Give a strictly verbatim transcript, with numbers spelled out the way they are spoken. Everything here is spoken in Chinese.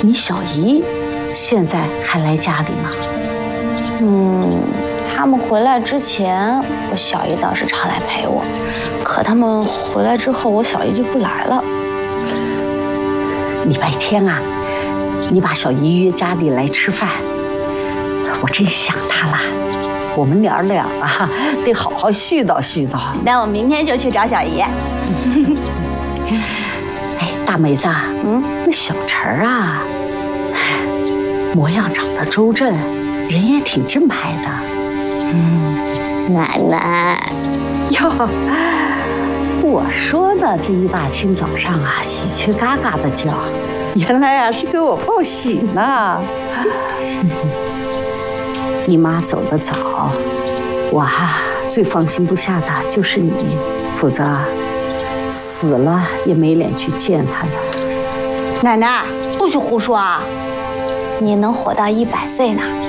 你小姨现在还来家里吗？ 嗯，他们回来之前，我小姨倒是常来陪我，可他们回来之后，我小姨就不来了。 礼拜天啊，你把小姨约家里来吃饭，我真想她了。我们娘俩啊，得好好絮叨絮叨。 那我明天就去找小姨。 哎，大梅子，嗯，那小陈啊，模样长得周正，人也挺正派的。 嗯，奶奶， 哟，我说呢，这一大清早上啊，喜鹊嘎嘎的叫，原来啊是给我报喜呢。你妈走得早，我啊最放心不下的就是你，否则死了也没脸去见她呀。 奶奶，不许胡说啊！你能活到一百岁呢。